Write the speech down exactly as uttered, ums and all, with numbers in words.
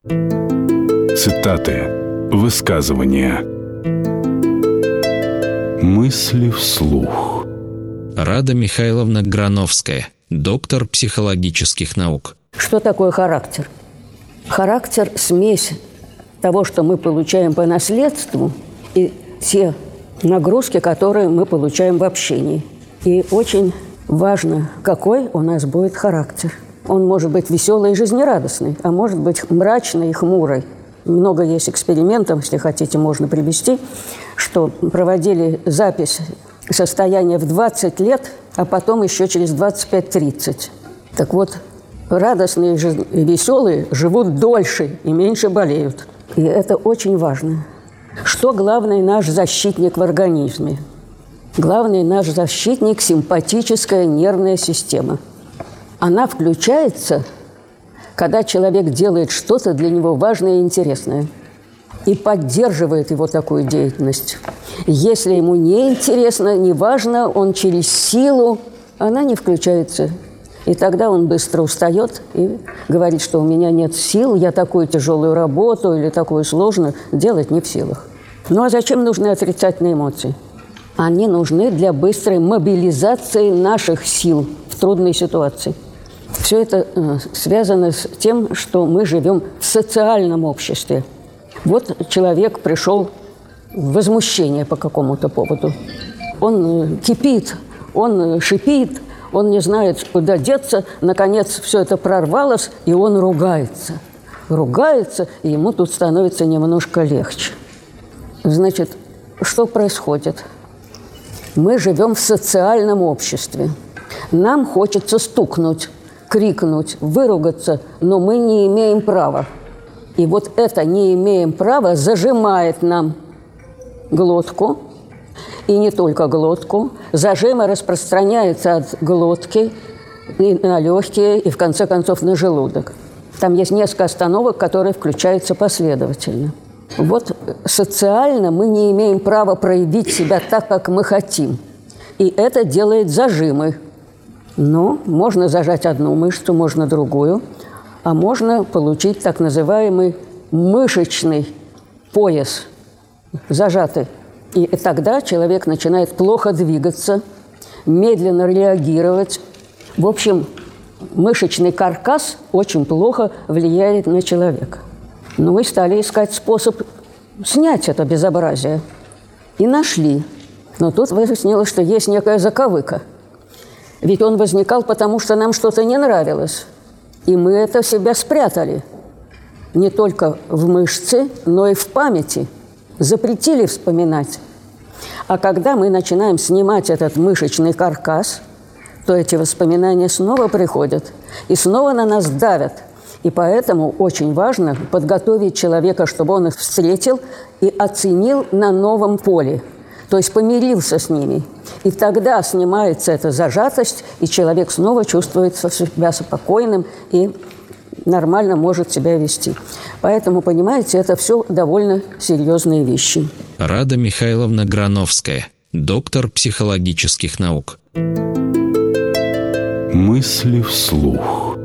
Цитаты, высказывания, мысли вслух. Рада Михайловна Грановская, доктор психологических наук. Что такое характер? Характер – смесь того, что мы получаем по наследству, и те нагрузки, которые мы получаем в общении. И очень важно, какой у нас будет характер. Он может быть веселый и жизнерадостный, а может быть мрачный и хмурый. Много есть экспериментов, если хотите, можно привести, что проводили запись состояния в двадцать лет, а потом еще через двадцать пять - тридцать. Так вот, радостные и веселые живут дольше и меньше болеют. И это очень важно. Что главный наш защитник в организме? Главный наш защитник – симпатическая нервная система. Она включается, когда человек делает что-то для него важное и интересное и поддерживает его такую деятельность. Если ему не интересно, не важно, он через силу, она не включается. И тогда он быстро устает и говорит, что у меня нет сил, я такую тяжелую работу или такую сложную делать не в силах. Ну а зачем нужны отрицательные эмоции? Они нужны для быстрой мобилизации наших сил в трудной ситуации. Все это э, связано с тем, что мы живем в социальном обществе. Вот человек пришел в возмущение по какому-то поводу. Он э, кипит, он э, шипит, он не знает, куда деться. Наконец, все это прорвалось, и он ругается. Ругается, и ему тут становится немножко легче. Значит, что происходит? Мы живем в социальном обществе. Нам хочется стукнуть, крикнуть, выругаться, но мы не имеем права. И вот это «не имеем права» зажимает нам глотку, и не только глотку. Зажимы распространяются от глотки и на легкие, и в конце концов на желудок. Там есть несколько остановок, которые включаются последовательно. Вот социально мы не имеем права проявить себя так, как мы хотим. И это делает зажимы. Ну, можно зажать одну мышцу, можно другую, а можно получить так называемый мышечный пояс, зажатый. И тогда человек начинает плохо двигаться, медленно реагировать. В общем, мышечный каркас очень плохо влияет на человека. Ну, мы стали искать способ снять это безобразие. И нашли. Но тут выяснилось, что есть некая заковыка. Ведь он возникал потому, что нам что-то не нравилось. И мы это в себя спрятали. Не только в мышце, но и в памяти. Запретили вспоминать. А когда мы начинаем снимать этот мышечный каркас, то эти воспоминания снова приходят и снова на нас давят. И поэтому очень важно подготовить человека, чтобы он их встретил и оценил на новом поле. То есть помирился с ними. И тогда снимается эта зажатость, и человек снова чувствует себя спокойным и нормально может себя вести. Поэтому, понимаете, это все довольно серьезные вещи. Рада Михайловна Грановская, доктор психологических наук. Мысли вслух.